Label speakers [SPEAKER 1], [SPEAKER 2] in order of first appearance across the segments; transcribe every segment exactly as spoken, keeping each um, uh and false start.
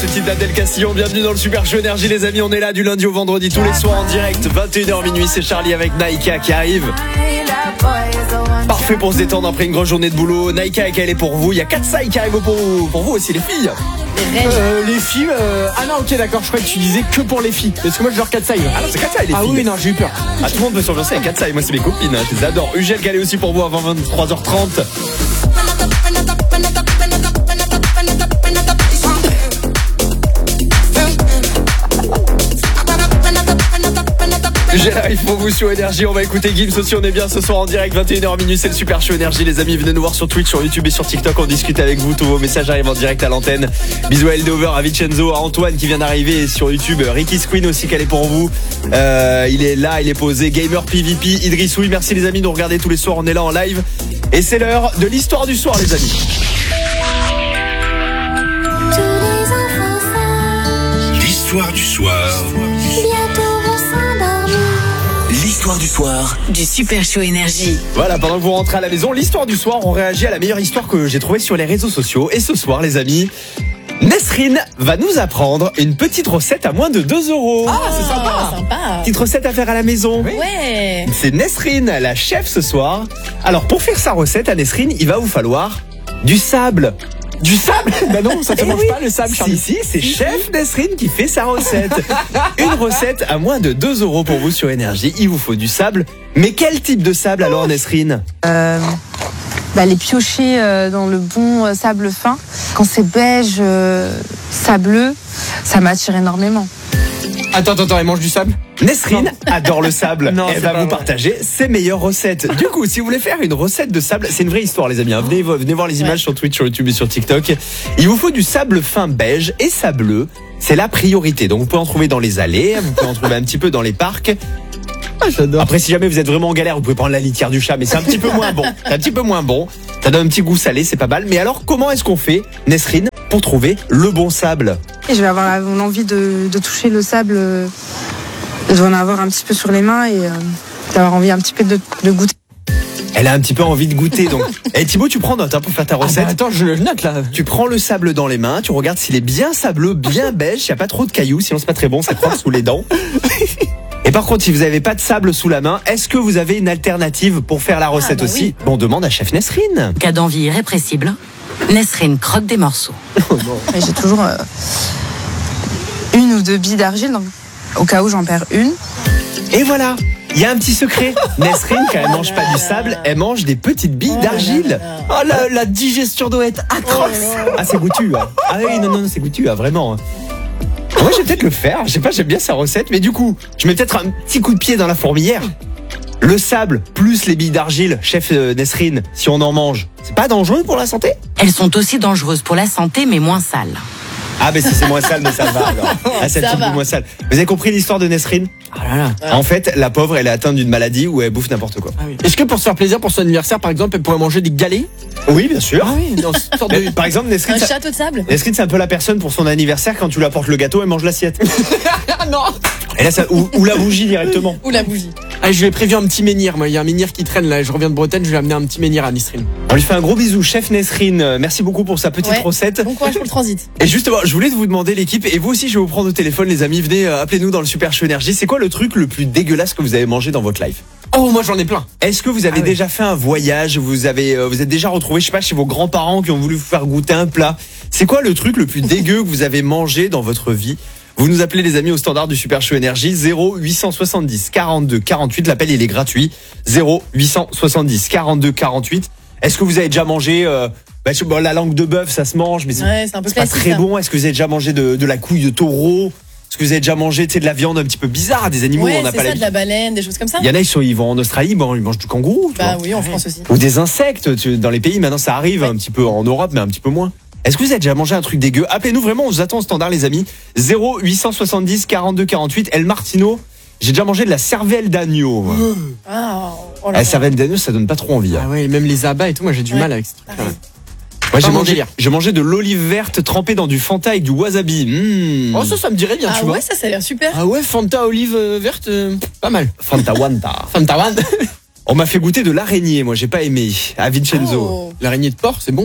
[SPEAKER 1] ce titre d'Adèle Castillon. Bienvenue dans le Super Show Énergie les amis, on est là du lundi au vendredi tous les soirs en direct, vingt et une heures minuit, c'est Charlie avec Naïka qui arrive. Parfait pour se détendre après une grosse journée de boulot. Naïka, elle est pour vous, il y a Katsai qui arrive pour vous, pour vous aussi les filles.
[SPEAKER 2] Les, euh, les filles, euh... ah non ok d'accord, je croyais que tu disais que pour les filles. Parce que moi je leur Katsai.
[SPEAKER 1] Ah non c'est Katsai les filles.
[SPEAKER 2] Ah oui non j'ai eu peur.
[SPEAKER 1] Ah tout le monde peut s'ambiancer avec Katsai, moi c'est mes copines, hein. Je les adore. Ugel qui est aussi pour vous avant vingt-trois heures trente. J'arrive pour vous sur Énergie, on va écouter Gims aussi, on est bien ce soir en direct, vingt et une heures minuit, c'est le Super Show Énergie les amis, venez nous voir sur Twitch, sur YouTube et sur TikTok, on discute avec vous, tous vos messages arrivent en direct à l'antenne. Bisous à Eldover, à Vincenzo, à Antoine qui vient d'arriver sur YouTube, Ricky Screen aussi qui est pour vous, euh, il est là, il est posé, Gamer P V P, Idriss oui, merci les amis de nous regarder tous les soirs, on est là en live et c'est l'heure de l'histoire du soir les amis.
[SPEAKER 3] L'histoire du soir. L'histoire du soir
[SPEAKER 4] du Super Show Énergie.
[SPEAKER 1] Voilà, pendant que vous rentrez à la maison, l'histoire du soir, on réagit à la meilleure histoire que j'ai trouvée sur les réseaux sociaux. Et ce soir, les amis, Nesrine va nous apprendre une petite recette à moins de deux euros.
[SPEAKER 2] Ah, c'est sympa.
[SPEAKER 5] sympa.
[SPEAKER 1] Petite recette à faire à la maison.
[SPEAKER 2] Oui.
[SPEAKER 5] Ouais.
[SPEAKER 1] C'est Nesrine, la chef ce soir. Alors, pour faire sa recette à Nesrine, il va vous falloir du sable.
[SPEAKER 2] Du sable? Bah non, ça te
[SPEAKER 1] Eh
[SPEAKER 2] mange
[SPEAKER 1] oui.
[SPEAKER 2] pas le sable, Charlie.
[SPEAKER 1] Si, si, c'est chef Nesrine qui fait sa recette. Une recette à moins de deux euros pour vous sur Énergie. Il vous faut du sable. Mais quel type de sable alors, Nesrine?
[SPEAKER 6] Euh, bah, les piocher euh, dans le bon euh, sable fin. Quand c'est beige, euh, sableux, ça m'attire énormément.
[SPEAKER 2] Attends, attends, attends, elle mange du sable?
[SPEAKER 1] Nesrine adore le sable.
[SPEAKER 2] Non,
[SPEAKER 1] Elle
[SPEAKER 2] c'est
[SPEAKER 1] va
[SPEAKER 2] pas
[SPEAKER 1] vous
[SPEAKER 2] vrai.
[SPEAKER 1] partager ses meilleures recettes. Du coup, si vous voulez faire une recette de sable, c'est une vraie histoire, les amis. hein. Venez, venez voir les images
[SPEAKER 5] Ouais.
[SPEAKER 1] sur Twitch, sur YouTube et sur TikTok. Il vous faut du sable fin beige et sableux. C'est la priorité. Donc, vous pouvez en trouver dans les allées, vous pouvez en trouver un petit peu dans les parcs.
[SPEAKER 2] Ah, j'adore.
[SPEAKER 1] Après, si jamais vous êtes vraiment en galère, vous pouvez prendre la litière du chat, mais c'est un petit peu moins bon. C'est un petit peu moins bon. Ça donne un petit goût salé, c'est pas mal. Mais alors, comment est-ce qu'on fait, Nesrine, pour trouver le bon sable?
[SPEAKER 6] Et je vais avoir l'envie de, de toucher le sable. euh, Je vais en avoir un petit peu sur les mains et euh, d'avoir envie un petit peu de, de goûter.
[SPEAKER 1] Elle a un petit peu envie de goûter, donc. Eh Thibaut, tu prends note hein, pour faire ta
[SPEAKER 2] Ah,
[SPEAKER 1] recette.
[SPEAKER 2] bah, attends, je le note là.
[SPEAKER 1] Tu prends le sable dans les mains, tu regardes s'il est bien sableux, bien beige, il n'y a pas trop de cailloux, sinon c'est pas très bon, ça croque sous les dents. Et par contre, si vous n'avez pas de sable sous la main, est-ce que vous avez une alternative pour faire la recette
[SPEAKER 5] bah
[SPEAKER 1] aussi?
[SPEAKER 5] oui.
[SPEAKER 1] Bon, on demande à chef Nesrine.
[SPEAKER 4] Cas d'envie irrépressible, Nesrine croque des morceaux.
[SPEAKER 6] Et j'ai toujours euh, une ou deux billes d'argile, donc, au cas où j'en perds une.
[SPEAKER 1] Et voilà, il y a un petit secret. Nesrine, quand elle mange pas du sable, elle mange des petites billes d'argile.
[SPEAKER 2] Oh la, la digestion doit être atroce.
[SPEAKER 1] Ah, c'est goûtu. Hein. Ah oui, non, non, non, c'est goûtu, hein, vraiment. Moi, je vais peut-être le faire. Je sais pas, j'aime bien sa recette, mais du coup, je mets peut-être un petit coup de pied dans la fourmilière. Le sable plus les billes d'argile, chef euh, Nesrine, si on en mange, c'est pas dangereux pour la santé?
[SPEAKER 4] Elles sont aussi dangereuses pour la santé, mais moins sales.
[SPEAKER 1] Ah, mais si c'est moins sale, mais ça va alors. Ah, c'est
[SPEAKER 5] Ça
[SPEAKER 1] un petit
[SPEAKER 5] va.
[SPEAKER 1] peu moins sale. Vous avez compris l'histoire de Nesrine?
[SPEAKER 2] Oh là là.
[SPEAKER 1] En fait, la pauvre, elle est atteinte d'une maladie où elle bouffe n'importe quoi.
[SPEAKER 2] Ah oui. Est-ce que pour se faire plaisir pour son anniversaire, par exemple, elle pourrait manger des galets?
[SPEAKER 1] Oui, bien sûr.
[SPEAKER 2] Ah oui, dans une sorte de.
[SPEAKER 1] Mais, par exemple, Nesrine,
[SPEAKER 5] Un
[SPEAKER 1] ça-
[SPEAKER 5] château de sable.
[SPEAKER 1] Nesrine, c'est un peu la personne pour son anniversaire, quand tu lui apportes le gâteau, elle mange l'assiette.
[SPEAKER 2] Ah non.
[SPEAKER 1] Et là, ça, ou, ou la bougie directement.
[SPEAKER 5] Ou la bougie.
[SPEAKER 2] Ah, je lui ai prévu un petit menhir. Moi, il y a un menhir qui traîne là. Je reviens de Bretagne, je vais amener un petit menhir à Nesrine.
[SPEAKER 1] On lui fait un gros bisou, chef Nesrine. Euh, Merci beaucoup pour sa petite
[SPEAKER 5] Ouais.
[SPEAKER 1] recette.
[SPEAKER 5] Bon courage pour le transit.
[SPEAKER 1] Et justement, je voulais vous demander l'équipe, et vous aussi, je vais vous prendre au téléphone, les amis. Venez, euh, appelez-nous dans le Super Show Énergie. C'est quoi le truc le plus dégueulasse que vous avez mangé dans votre life?
[SPEAKER 2] Oh, moi j'en ai plein.
[SPEAKER 1] Est-ce que vous avez
[SPEAKER 2] Ah ouais.
[SPEAKER 1] déjà fait un voyage? Vous avez, euh, vous êtes déjà retrouvé, je sais pas, chez vos grands-parents qui ont voulu vous faire goûter un plat? C'est quoi le truc le plus dégueu que vous avez mangé dans votre vie? Vous nous appelez les amis au standard du Super Show Énergie zéro huit cent soixante-dix quarante-deux quarante-huit. L'appel il est gratuit. zéro huit cent soixante-dix quarante-deux quarante-huit. Est-ce que vous avez déjà mangé euh, bah, je- bon, la langue de bœuf, ça se mange, mais c'est
[SPEAKER 5] Ouais, c'est un peu
[SPEAKER 1] c'est pas
[SPEAKER 5] classique,
[SPEAKER 1] très
[SPEAKER 5] ça.
[SPEAKER 1] bon. Est-ce que vous avez déjà mangé de, de la couille de taureau? Est-ce que vous avez déjà mangé, tu sais, de la viande un petit peu bizarre, des animaux où
[SPEAKER 5] Ouais,
[SPEAKER 1] on n'a
[SPEAKER 5] c'est
[SPEAKER 1] pas
[SPEAKER 5] ça, de
[SPEAKER 1] l'habitude?
[SPEAKER 5] la baleine, des choses comme ça.
[SPEAKER 1] Il y en a, ils sont, ils vont en Australie, bon, ils mangent du kangourou, tu
[SPEAKER 5] Bah
[SPEAKER 1] vois.
[SPEAKER 5] oui, en France aussi.
[SPEAKER 1] Ou des insectes, tu- dans les pays maintenant ça arrive un petit peu en Europe mais un petit peu moins. Est-ce que vous avez déjà mangé un truc dégueu? Appelez-nous vraiment, on vous attend au standard les amis. zéro huit cent soixante-dix quarante-deux quarante-huit. El Martino, j'ai déjà mangé de la cervelle d'agneau.
[SPEAKER 5] Ah, oh là
[SPEAKER 1] La
[SPEAKER 5] là.
[SPEAKER 1] cervelle d'agneau ça donne pas trop envie. hein.
[SPEAKER 2] Ah ouais, même les abats et tout, moi j'ai du
[SPEAKER 5] Ouais.
[SPEAKER 2] mal avec ce truc.
[SPEAKER 5] Pareil.
[SPEAKER 1] Moi j'ai
[SPEAKER 2] Pas mon
[SPEAKER 1] mangé,
[SPEAKER 2] délire.
[SPEAKER 1] j'ai mangé de l'olive verte trempée dans du Fanta avec du wasabi. Mmh.
[SPEAKER 2] Oh, ça, ça me dirait bien,
[SPEAKER 5] Ah
[SPEAKER 2] tu vois.
[SPEAKER 5] ouais, ça, ça a l'air super.
[SPEAKER 2] Ah ouais, Fanta olive euh, verte, euh, pas mal.
[SPEAKER 1] Fanta Wanta.
[SPEAKER 2] Fanta One.
[SPEAKER 1] On m'a fait goûter de l'araignée, moi j'ai pas aimé. À Vincenzo.
[SPEAKER 5] Oh.
[SPEAKER 2] L'araignée de porc, c'est bon.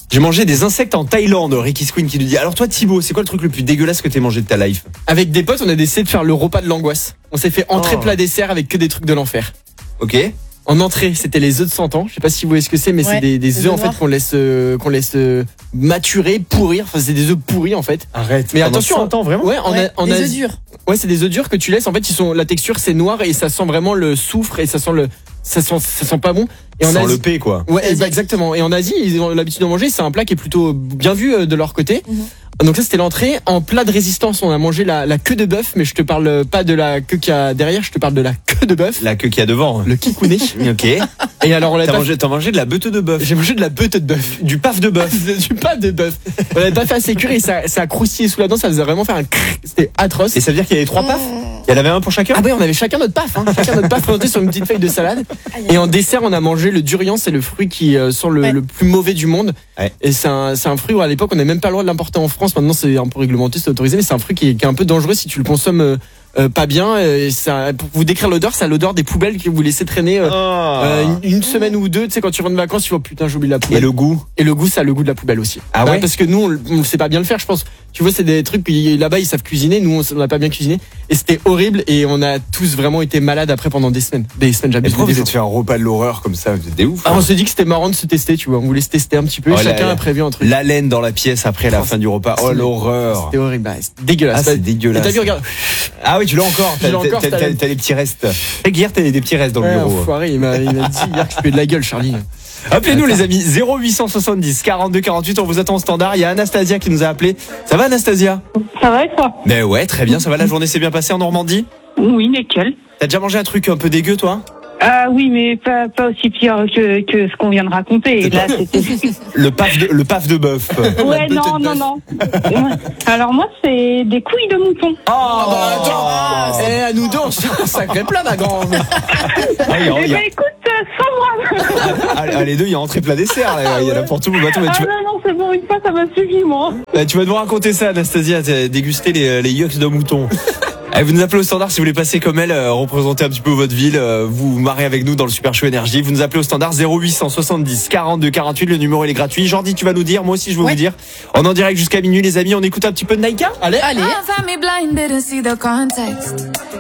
[SPEAKER 1] J'ai mangé des insectes en Thaïlande, Ricky Squeen qui nous dit. Alors toi Thibaut, c'est quoi le truc le plus dégueulasse que t'aies mangé de ta life?
[SPEAKER 2] Avec des potes, on a décidé de faire le repas de l'angoisse. On s'est fait entrée,
[SPEAKER 1] Oh.
[SPEAKER 2] plat, dessert avec que des trucs de l'enfer.
[SPEAKER 1] Ok.
[SPEAKER 2] En entrée, c'était les œufs de cent ans. Je sais pas si vous voyez ce que c'est, mais
[SPEAKER 5] Ouais,
[SPEAKER 2] c'est des, des
[SPEAKER 5] les
[SPEAKER 2] œufs
[SPEAKER 5] œufs
[SPEAKER 2] en fait
[SPEAKER 5] noirs.
[SPEAKER 2] qu'on laisse euh, qu'on laisse euh, maturer, pourrir. Enfin, c'est des œufs pourris en fait.
[SPEAKER 1] Arrête.
[SPEAKER 2] Mais
[SPEAKER 1] Pendant
[SPEAKER 2] attention,
[SPEAKER 1] cent ans vraiment.
[SPEAKER 2] Ouais, en,
[SPEAKER 5] Ouais,
[SPEAKER 2] a- en
[SPEAKER 5] des
[SPEAKER 2] Asie-
[SPEAKER 5] œufs durs.
[SPEAKER 2] Ouais, c'est des œufs durs que tu laisses. En fait, ils sont la texture c'est noir et ça sent vraiment le soufre et ça sent le ça sent ça sent pas bon. Et en
[SPEAKER 1] Sans
[SPEAKER 2] Asie,
[SPEAKER 1] le P quoi.
[SPEAKER 2] ouais,
[SPEAKER 5] Asiatique.
[SPEAKER 2] bah, exactement. Et en Asie, ils ont l'habitude d'en manger. C'est un plat qui est plutôt bien vu euh, de leur côté.
[SPEAKER 5] Mhm.
[SPEAKER 2] Donc ça, c'était l'entrée. En plat de résistance, on a mangé la, la queue de bœuf, mais je te parle pas de la queue qu'il y a derrière. Je te parle de la queue de bœuf,
[SPEAKER 1] La queue qu'il y a devant.
[SPEAKER 2] le kikouné.
[SPEAKER 1] Ok.
[SPEAKER 2] Et alors, on l'a
[SPEAKER 1] T'as
[SPEAKER 2] pas
[SPEAKER 1] mangé, t'as mangé de la beute de bœuf.
[SPEAKER 2] J'ai mangé de la beute de bœuf.
[SPEAKER 1] Du paf de bœuf.
[SPEAKER 2] Du pas de bœuf. On l'avait pas fait assez cuire et ça, ça a croustillé sous la dent, ça faisait vraiment faire un crrr. C'était atroce.
[SPEAKER 1] Et ça veut dire qu'il y avait trois pafs? Il y en avait un pour chacun?
[SPEAKER 2] Ah ouais, on avait chacun notre paf, hein. Chacun notre paf présenté sur une petite feuille de salade. Et en dessert, on a mangé le durian, c'est le fruit qui euh, sent le,
[SPEAKER 5] Ouais.
[SPEAKER 2] le plus mauvais du monde.
[SPEAKER 1] Ouais.
[SPEAKER 2] Et c'est un, c'est un fruit où à l'époque, on n'avait même pas le droit de l'importer en France. Maintenant, c'est un peu réglementé, c'est autorisé, mais c'est un fruit qui est, qui est un peu dangereux si tu le consommes euh, euh, pas bien. Et ça, pour vous décrire l'odeur, c'est l'odeur des poubelles que vous laissez traîner euh, euh, une, une semaine ou deux. Tu sais, quand tu rentres de vacances, tu vois, putain, j'oublie la
[SPEAKER 1] Et
[SPEAKER 2] poubelle.
[SPEAKER 1] le goût?
[SPEAKER 2] Et le goût, ça a le goût de la poubelle aussi.
[SPEAKER 1] Ah ouais
[SPEAKER 2] Parce que nous, on, on sait pas bien le faire, je pense. Tu vois, c'est des trucs, qui- là-bas, ils savent cuisiner. Nous, on n'a pas bien cuisiné. Et c'était horrible. Et on a tous vraiment été malades après pendant des semaines. Des semaines,
[SPEAKER 1] Et
[SPEAKER 2] j'abuse.
[SPEAKER 1] pourquoi
[SPEAKER 2] des
[SPEAKER 1] vous
[SPEAKER 2] jours.
[SPEAKER 1] êtes fait un repas de l'horreur comme ça? Vous êtes des ouf.
[SPEAKER 2] Ah, on s'est dit que c'était marrant de se tester, tu vois. On voulait se tester un petit peu.
[SPEAKER 1] Oh,
[SPEAKER 2] et
[SPEAKER 1] là,
[SPEAKER 2] chacun
[SPEAKER 1] là.
[SPEAKER 2] a prévu un truc.
[SPEAKER 1] La laine dans la pièce après la
[SPEAKER 2] Oh,
[SPEAKER 1] fin du repas. Oh l'horreur.
[SPEAKER 2] C'était horrible. Bah, c'est dégueulasse.
[SPEAKER 1] Ah, c'est dégueulasse.
[SPEAKER 2] Et t'as vu, regarde.
[SPEAKER 1] Ah oui, tu l'as encore.
[SPEAKER 2] Je l'ai
[SPEAKER 1] T'as,
[SPEAKER 2] encore,
[SPEAKER 1] t'as-
[SPEAKER 2] t'as-
[SPEAKER 1] t'as- t'as les petits restes. Et hier, t'as des petits restes dans le
[SPEAKER 2] Ouais,
[SPEAKER 1] bureau.
[SPEAKER 2] enfoiré, il m'a, il m'a dit hier que je puais de la gueule, Charlie.
[SPEAKER 1] Appelez-nous les amis, zéro huit cent soixante-dix quarante-deux quarante-huit, on vous attend au standard. Il y a Anastasia qui nous a appelé. Ça va Anastasia?
[SPEAKER 7] Ça va et toi?
[SPEAKER 1] Mais ouais, très bien, ça va, la journée s'est bien passée en Normandie?
[SPEAKER 7] Oui, nickel.
[SPEAKER 1] T'as déjà mangé un truc un peu dégueu toi?
[SPEAKER 7] Ah oui, mais pas, pas aussi pire que, que ce qu'on vient de raconter. Et là, c'était...
[SPEAKER 1] Le paf de, le paf de bœuf.
[SPEAKER 7] Ouais, non, non, non. Alors moi, c'est des couilles de mouton.
[SPEAKER 1] Oh,
[SPEAKER 2] bah, attends. Eh, à nous deux, on se fait un sacré plat, ma grande.
[SPEAKER 1] Ah, il y a-
[SPEAKER 7] Eh
[SPEAKER 1] il y a-
[SPEAKER 7] ben écoute, euh, sans moi.
[SPEAKER 1] ah, ah, les deux, il y a entrée plat dessert, là. Il y en a pour tout le monde. Attends, mais
[SPEAKER 7] Ah
[SPEAKER 1] tu, vas,
[SPEAKER 7] non, non, c'est bon, une fois, ça m'a suffi, moi.
[SPEAKER 1] bah, tu vas nous raconter ça, Anastasia, t'as dégusté les, les yucks de mouton. Allez, vous nous appelez au standard si vous voulez passer comme elle, euh, représenter un petit peu votre ville, euh, vous vous marrez avec nous dans le Super Show Énergie. Vous nous appelez au standard zéro huit cent soixante-dix quarante-deux quarante-huit, le numéro il est gratuit. Jordi, tu vas nous dire, moi aussi je vais
[SPEAKER 5] Ouais.
[SPEAKER 1] vous dire. On est en direct jusqu'à minuit les amis, on écoute un petit peu de Naïka.
[SPEAKER 2] Allez.
[SPEAKER 5] Allez.
[SPEAKER 8] Find me blinded and see the context.